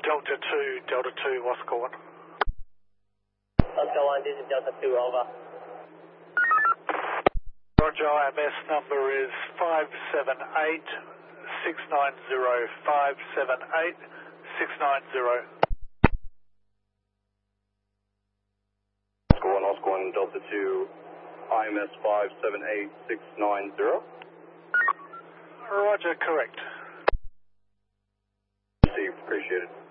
Delta 2, Oscar 1. Oscar 1, this is Delta 2, over. Roger, IMS number is 578-690, 578-690. Oscar 1, Delta 2, IMS 578690. Roger, correct. Received, appreciate it.